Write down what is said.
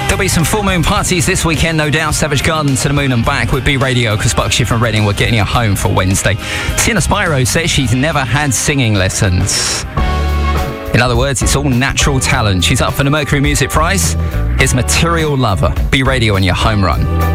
There'll be some full moon parties this weekend, no doubt. Savage Garden to the moon and back with B Radio, because Buckshire from Reading, we're getting you home for Wednesday. Sienna Spyro says she's never had singing lessons. In other words, it's all natural talent. She's up for the Mercury Music Prize. Here's Material Lover. B Radio on your home run.